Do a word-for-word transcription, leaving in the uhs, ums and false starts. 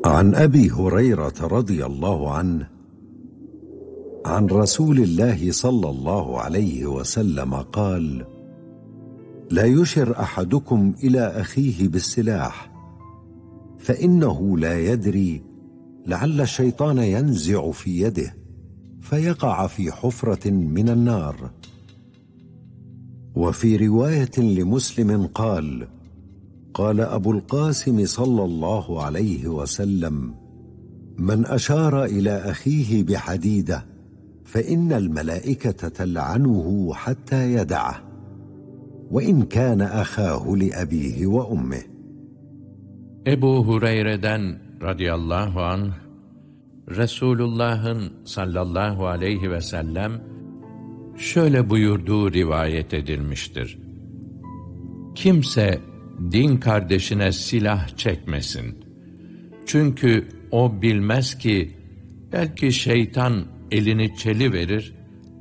عن أبي هريرة رضي الله عنه عن رسول الله صلى الله عليه وسلم قال: لا يشر أحدكم إلى أخيه بالسلاح، فإنه لا يدري لعل الشيطان ينزع في يده فيقع في حفرة من النار. وفي رواية لمسلم قال: قال أبو القاسم صلى الله عليه وسلم: من أشار إلى أخيه بحديدة فإن الملائكة تلعنه حتى يدعه، وإن كان أخاه لأبيه وأمه. Ebu Hureyre'den radıyallahu anh, Resulullah'ın sallallahu aleyhi ve sellem şöyle buyurduğu rivayet edilmiştir: Kimse din kardeşine silah çekmesin. Çünkü o bilmez ki belki şeytan elini çeliverir,